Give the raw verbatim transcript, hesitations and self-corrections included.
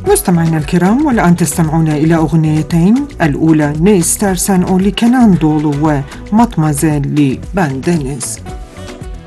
مستمعينا الكرام، والآن تستمعون إلى أغنيتين، الأولى نيستر سان أولي كنان دولو ومطمزيل لبان دينيس.